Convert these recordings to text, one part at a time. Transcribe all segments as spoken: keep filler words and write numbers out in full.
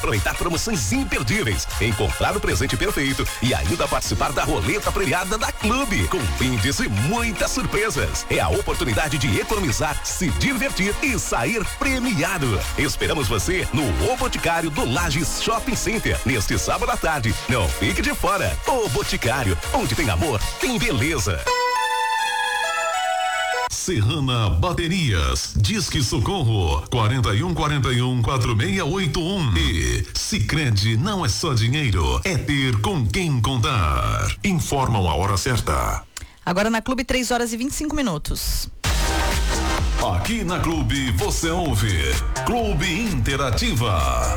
Aproveitar promoções imperdíveis, encontrar o presente perfeito e ainda participar da roleta premiada da Clube, com brindes e muitas surpresas. É a oportunidade de economizar, se divertir e sair premiado. Esperamos você no O Boticário do Lages Shopping Center, neste sábado à tarde. Não fique de fora. O Boticário, onde tem amor, tem beleza. Serrana Baterias, Disque Socorro, quarenta e um, quarenta e um, quarenta e seis oitenta e um. E Sicredi não é só dinheiro, é ter com quem contar. Informam a hora certa. Agora na Clube, três horas e vinte e cinco minutos. Aqui na Clube você ouve Clube Interativa.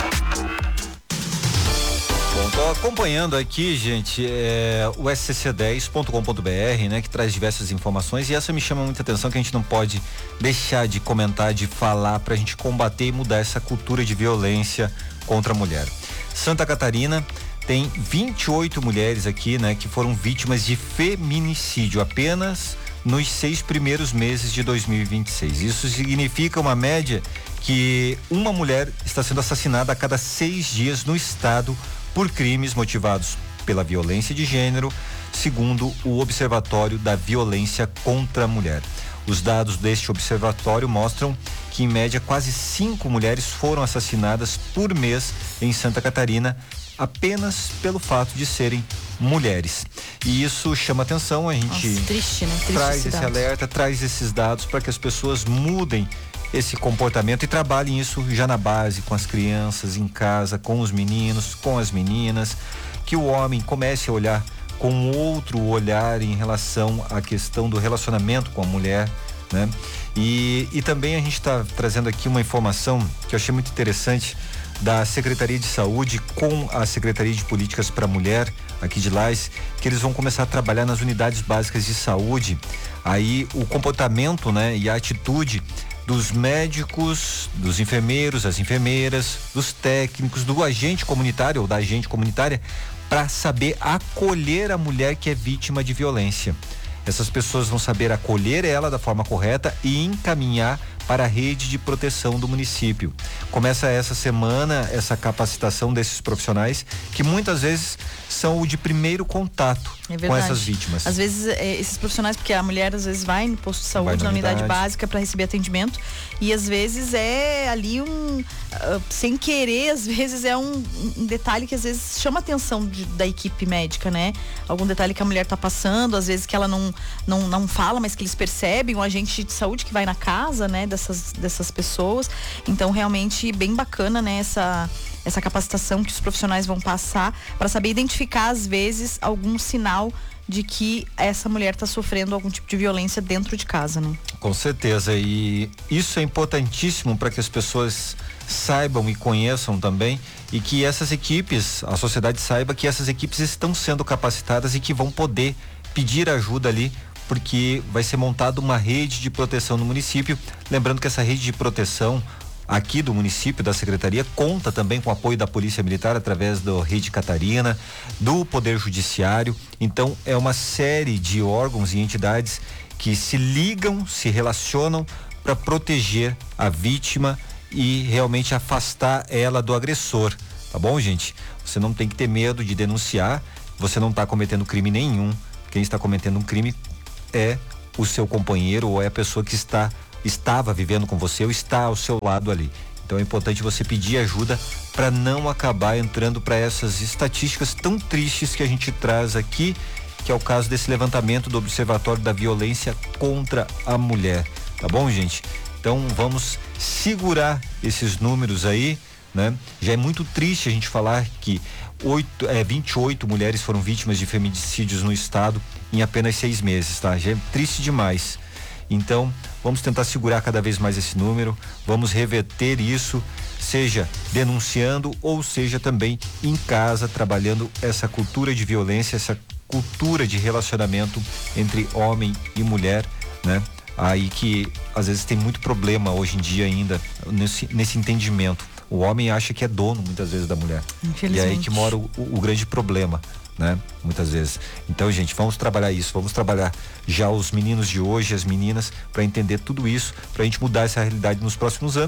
Bom, tô acompanhando aqui, gente, é, o S C C dez ponto com ponto b r, né, que traz diversas informações, e essa me chama muita atenção, que a gente não pode deixar de comentar, de falar, pra gente combater e mudar essa cultura de violência contra a mulher. Santa Catarina tem vinte e oito mulheres aqui, né, que foram vítimas de feminicídio apenas nos seis primeiros meses de dois mil e vinte e seis. Isso significa uma média que uma mulher está sendo assassinada a cada seis dias no estado por crimes motivados pela violência de gênero, segundo o Observatório da Violência contra a Mulher. Os dados deste observatório mostram que, em média, quase cinco mulheres foram assassinadas por mês em Santa Catarina, apenas pelo fato de serem mulheres. E isso chama atenção, a gente Nossa, triste, né? Triste traz esse esse dado. alerta, traz esses dados para que as pessoas mudem esse comportamento e trabalhem isso já na base, com as crianças, em casa, com os meninos, com as meninas, que o homem comece a olhar com outro olhar em relação à questão do relacionamento com a mulher, né? E, e também a gente está trazendo aqui uma informação que eu achei muito interessante da Secretaria de Saúde com a Secretaria de Políticas para a Mulher aqui de Lages, que eles vão começar a trabalhar nas unidades básicas de saúde, aí o comportamento, né, e a atitude dos médicos, dos enfermeiros, das enfermeiras, dos técnicos, do agente comunitário ou da agente comunitária, para saber acolher a mulher que é vítima de violência. Essas pessoas vão saber acolher ela da forma correta e encaminhar para a rede de proteção do município. Começa essa semana essa capacitação desses profissionais, que muitas vezes são o de primeiro contato é com essas vítimas. Às vezes é, esses profissionais, porque a mulher às vezes vai no posto de saúde, na, na unidade, unidade básica para receber atendimento, e às vezes é ali um uh, sem querer, às vezes é um, um detalhe que às vezes chama a atenção de, da equipe médica, né? Algum detalhe que a mulher tá passando, às vezes que ela não, não, não fala, mas que eles percebem, um agente de saúde que vai na casa, né, dessas, dessas pessoas. Então realmente bem bacana, né, essa essa capacitação que os profissionais vão passar para saber identificar às vezes algum sinal de que essa mulher está sofrendo algum tipo de violência dentro de casa, né? Com certeza, e isso é importantíssimo para que as pessoas saibam e conheçam também, e que essas equipes, a sociedade saiba que essas equipes estão sendo capacitadas e que vão poder pedir ajuda ali, porque vai ser montada uma rede de proteção no município. Lembrando que essa rede de proteção aqui do município, da secretaria, conta também com o apoio da Polícia Militar através do Rede Catarina, do Poder Judiciário. Então é uma série de órgãos e entidades que se ligam, se relacionam para proteger a vítima e realmente afastar ela do agressor, tá bom, gente? Você não tem que ter medo de denunciar, você não está cometendo crime nenhum. Quem está cometendo um crime é o seu companheiro ou é a pessoa que está estava vivendo com você ou está ao seu lado ali. Então é importante você pedir ajuda para não acabar entrando para essas estatísticas tão tristes que a gente traz aqui, que é o caso desse levantamento do Observatório da Violência contra a Mulher, tá bom, gente? Então vamos segurar esses números aí, né? Já é muito triste a gente falar que oito, é, vinte e oito mulheres foram vítimas de feminicídios no estado em apenas seis meses, tá? Já é triste demais. Então, vamos tentar segurar cada vez mais esse número, vamos reverter isso, seja denunciando ou seja também em casa, trabalhando essa cultura de violência, essa cultura de relacionamento entre homem e mulher, né? Aí que às vezes tem muito problema hoje em dia ainda nesse, nesse entendimento. O homem acha que é dono muitas vezes da mulher. E é aí que mora o, o, o grande problema, né? Muitas vezes. Então, gente, vamos trabalhar isso, vamos trabalhar já os meninos de hoje, as meninas, para entender tudo isso, para a gente mudar essa realidade nos próximos anos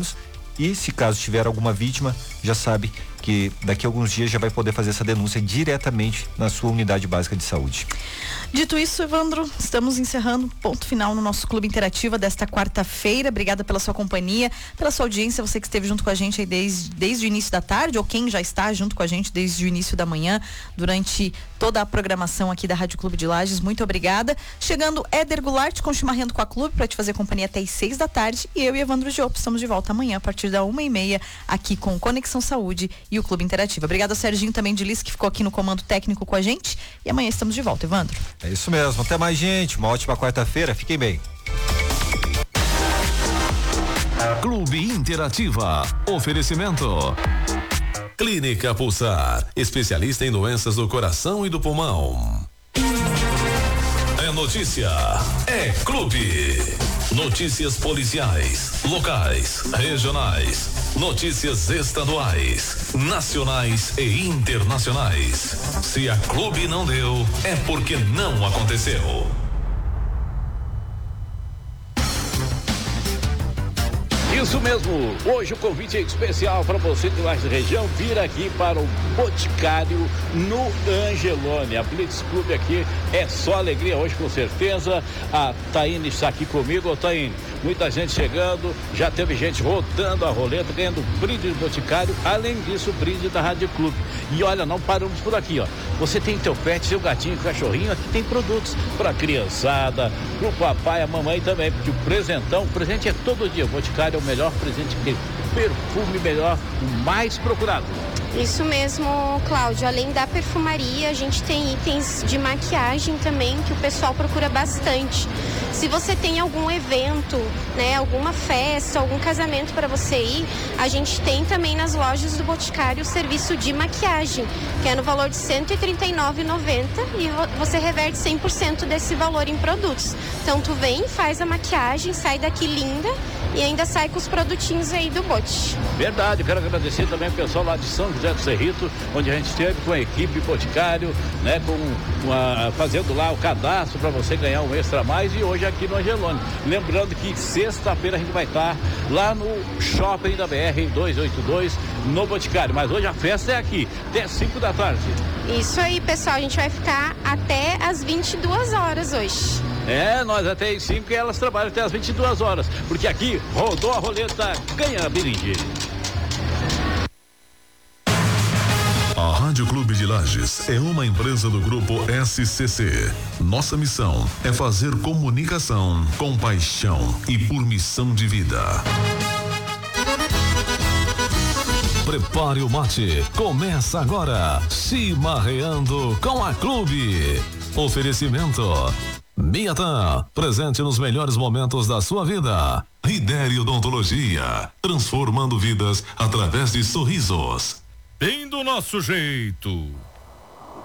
E se caso tiver alguma vítima, já sabe que daqui a alguns dias já vai poder fazer essa denúncia diretamente na sua unidade básica de saúde. Dito isso, Evandro, estamos encerrando ponto final no nosso Clube Interativa desta quarta-feira. Obrigada pela sua companhia, pela sua audiência, você que esteve junto com a gente aí desde, desde o início da tarde, ou quem já está junto com a gente desde o início da manhã, durante toda a programação aqui da Rádio Clube de Lages. Muito obrigada. Chegando Éder Goulart com Chimarrando com a Clube para te fazer companhia até às seis da tarde, e eu e Evandro Gioppo estamos de volta amanhã a partir da uma e meia aqui com Conexão Saúde e o Clube Interativa. Obrigada ao Serginho também de Liz, que ficou aqui no comando técnico com a gente, e amanhã estamos de volta, Evandro. É isso mesmo, até mais, gente, uma ótima quarta-feira, fiquem bem. Clube Interativa, oferecimento Clínica Pulsar, especialista em doenças do coração e do pulmão. É notícia, é clube. Notícias policiais, locais, regionais, notícias estaduais, nacionais e internacionais. Se a Clube não deu, é porque não aconteceu. Isso mesmo, hoje o convite é especial para você de Lages região vir aqui para o Boticário no Angelone. A Blitz Club aqui é só alegria hoje, com certeza. A Taine está aqui comigo. Ô Taine, muita gente chegando, já teve gente rodando a roleta, ganhando brinde do Boticário, além disso brinde da Rádio Clube. E olha, não paramos por aqui, ó. Você tem teu pet, seu gatinho, cachorrinho, aqui tem produtos para criançada, para o papai, a mamãe também, porque o presentão, o presente é todo dia. O Boticário é o melhor presente que perfume melhor, o mais procurado. Isso mesmo, Cláudio. Além da perfumaria, a gente tem itens de maquiagem também que o pessoal procura bastante. Se você tem algum evento, né, alguma festa, algum casamento para você ir, a gente tem também nas lojas do Boticário o serviço de maquiagem, que é no valor de cento e trinta e nove reais e noventa centavos e você reverte cem por cento desse valor em produtos. Então tu vem, faz a maquiagem, sai daqui linda e ainda sai com os produtinhos aí do Bote. Verdade, quero agradecer também o pessoal lá de São José do Cerrito, onde a gente esteve com a equipe Boticário, né, com uma, fazendo lá o cadastro para você ganhar um extra a mais, e hoje aqui no Angelone. Lembrando que sexta-feira a gente vai estar lá no Shopping da B R duzentos e oitenta e dois, no Boticário, mas hoje a festa é aqui, até cinco da tarde. Isso aí, pessoal, a gente vai ficar até às vinte e duas horas hoje. É, nós até às cinco e elas trabalham até às vinte e duas horas, porque aqui rodou a roleta, ganha a brinde. A Rádio Clube de Lages é uma empresa do grupo S C C. Nossa missão é fazer comunicação com paixão e por missão de vida. Prepare o mate, começa agora, Chimarreando com a Clube. Oferecimento Miatan, presente nos melhores momentos da sua vida. Ridere Odontologia, transformando vidas através de sorrisos. Bem do nosso jeito.